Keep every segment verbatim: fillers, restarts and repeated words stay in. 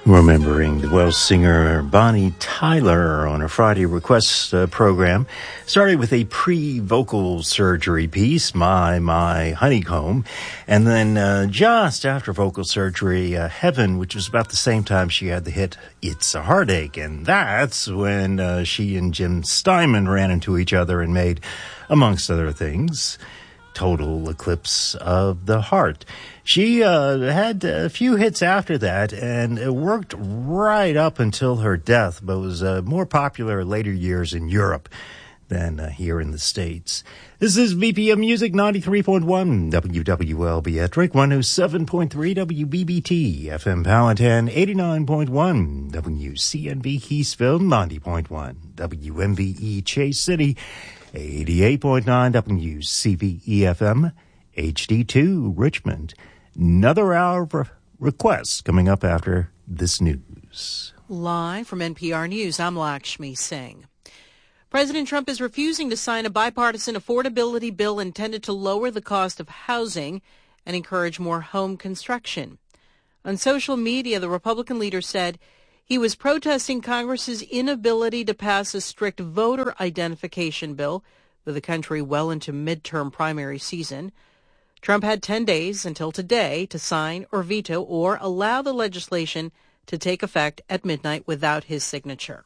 Remembering the Welsh singer Bonnie Tyler on a Friday Request uh, program. Started with a pre-vocal surgery piece, My, My Honeycomb. And then uh, just after vocal surgery, uh, Heaven, which was about the same time she had the hit It's a Heartache. And that's when uh, she and Jim Steinman ran into each other and made, amongst other things, Total Eclipse of the Heart. She uh, had a few hits after that, and it worked right up until her death, but was uh, more popular in later years in Europe than uh, here in the States. This is B P M Music, ninety-three point one W W L B Ettrick, one oh seven point three W B B T, F M Powhatan, eighty-nine point one W C N B Keysville, ninety point one W M V E Chase City, eighty-eight point nine W C V E F M, H D two Richmond. Another hour of requests coming up after this news. Live from N P R News, I'm Lakshmi Singh. President Trump is refusing to sign a bipartisan affordability bill intended to lower the cost of housing and encourage more home construction. On social media, the Republican leader said he was protesting Congress's inability to pass a strict voter identification bill with the country well into midterm primary season. Trump had ten days until today to sign or veto or allow the legislation to take effect at midnight without his signature.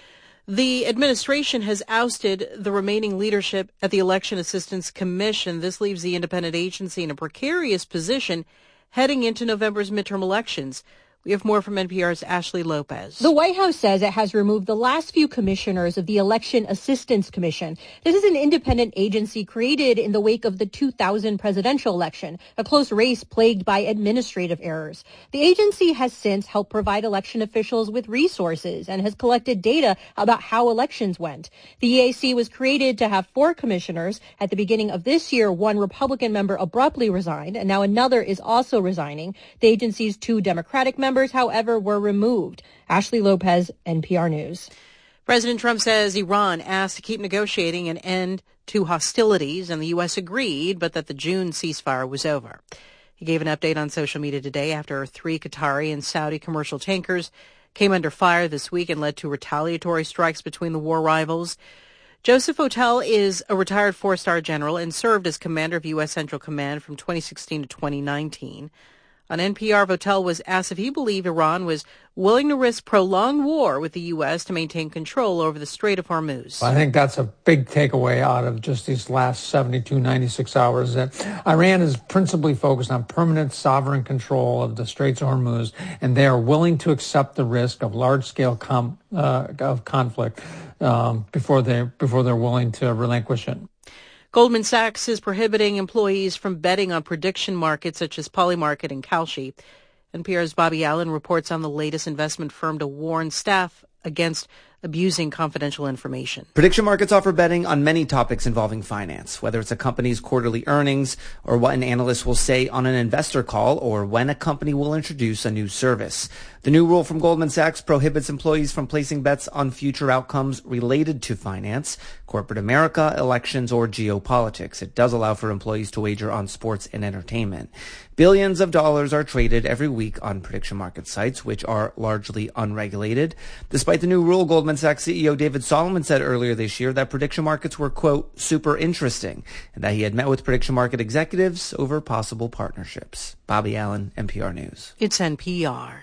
The administration has ousted the remaining leadership at the Election Assistance Commission. This leaves the independent agency in a precarious position heading into November's midterm elections. We have more from N P R's Ashley Lopez. The White House says it has removed the last few commissioners of the Election Assistance Commission. This is an independent agency created in the wake of the two thousand presidential election, a close race plagued by administrative errors. The agency has since helped provide election officials with resources and has collected data about how elections went. The E A C was created to have four commissioners. At the beginning of this year, one Republican member abruptly resigned, and now another is also resigning. The agency's two Democratic members Members, however, were removed. Ashley Lopez, N P R News. President Trump says Iran asked to keep negotiating an end to hostilities, and the U S agreed, but that the June ceasefire was over. He gave an update on social media today after three Qatari and Saudi commercial tankers came under fire this week and led to retaliatory strikes between the war rivals. Joseph Votel is a retired four-star general and served as commander of U S Central Command from twenty sixteen to twenty nineteen. On N P R, Votel was asked if he believed Iran was willing to risk prolonged war with the U S to maintain control over the Strait of Hormuz. I think that's a big takeaway out of just these last seventy-two, ninety-six hours, that Iran is principally focused on permanent sovereign control of the Straits of Hormuz, and they are willing to accept the risk of large-scale com- uh, of conflict um, before they before they're willing to relinquish it. Goldman Sachs is prohibiting employees from betting on prediction markets such as Polymarket and Kalshi. N P R's Bobby Allen reports on the latest investment firm to warn staff against abusing confidential information. Prediction markets offer betting on many topics involving finance, whether it's a company's quarterly earnings or what an analyst will say on an investor call or when a company will introduce a new service. The new rule from Goldman Sachs prohibits employees from placing bets on future outcomes related to finance, corporate America, elections, or geopolitics. It does allow for employees to wager on sports and entertainment. Billions of dollars are traded every week on prediction market sites, which are largely unregulated. Despite the new rule, Goldman Sachs C E O David Solomon said earlier this year that prediction markets were, quote, super interesting, and that he had met with prediction market executives over possible partnerships. Bobby Allen, N P R News. It's N P R.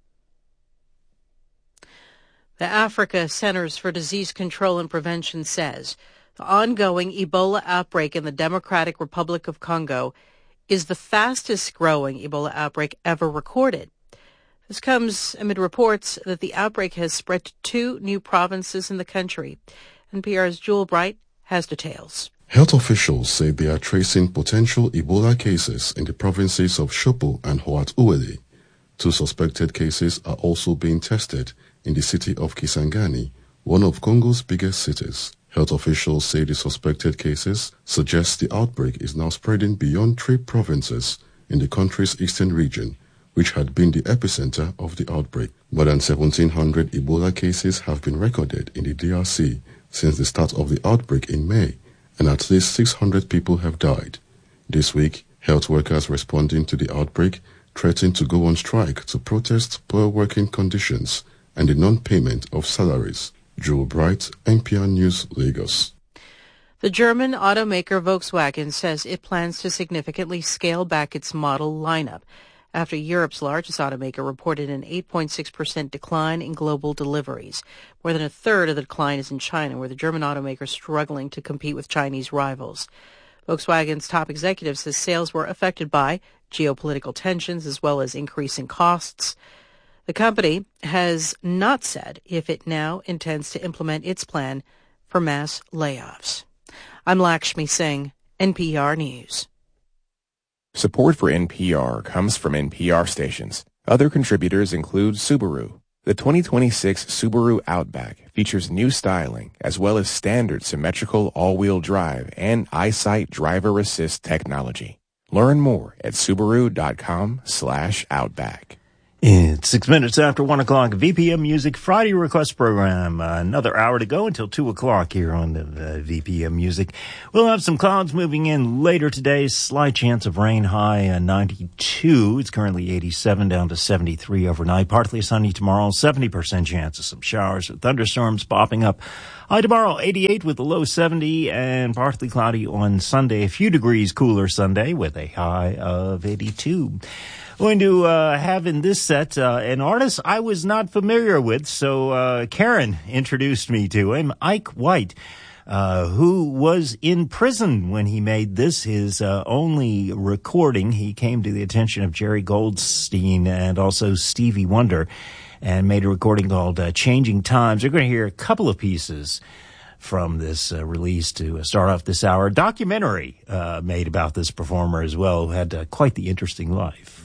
The Africa Centers for Disease Control and Prevention says the ongoing Ebola outbreak in the Democratic Republic of Congo is the fastest growing Ebola outbreak ever recorded. This comes amid reports that the outbreak has spread to two new provinces in the country. N P R's Jewel Bright has details. Health officials say they are tracing potential Ebola cases in the provinces of Shopo and Hoat-Uele. Two suspected cases are also being tested in the city of Kisangani, one of Congo's biggest cities. Health officials say the suspected cases suggest the outbreak is now spreading beyond three provinces in the country's eastern region, which had been the epicenter of the outbreak. More than seventeen hundred Ebola cases have been recorded in the D R C since the start of the outbreak in May, and at least six hundred people have died. This week, health workers responding to the outbreak threatened to go on strike to protest poor working conditions and the non-payment of salaries. Joe Bright, N P R News, Lagos. The German automaker Volkswagen says it plans to significantly scale back its model lineup after Europe's largest automaker reported an eight point six percent decline in global deliveries. More than a third of the decline is in China, where the German automaker is struggling to compete with Chinese rivals. Volkswagen's top executive says sales were affected by geopolitical tensions as well as increasing costs. The company has not said if it now intends to implement its plan for mass layoffs. I'm Lakshmi Singh, N P R News. Support for N P R comes from N P R stations. Other contributors include Subaru. The twenty twenty-six Subaru Outback features new styling as well as standard symmetrical all-wheel drive and EyeSight driver assist technology. Learn more at Subaru.com slash Outback. It's six minutes after one o'clock, V P M Music Friday Request Program. Uh, another hour to go until two o'clock here on the uh, V P M Music. We'll have some clouds moving in later today. Slight chance of rain, high uh, ninety-two. It's currently eighty-seven, down to seventy-three overnight. Partly sunny tomorrow, seventy percent chance of some showers with thunderstorms popping up. High tomorrow, eighty-eight with a low seventy, and partly cloudy on Sunday. A few degrees cooler Sunday with a high of eighty-two. Going to uh, have in this set uh, an artist I was not familiar with, so uh, Karen introduced me to him, Ike White, uh, who was in prison when he made this, his uh, only recording. He came to the attention of Jerry Goldstein and also Stevie Wonder and made a recording called uh, Changing Times. We're going to hear a couple of pieces from this uh, release to uh, start off this hour. A documentary uh, made about this performer as well, who had uh, quite the interesting life.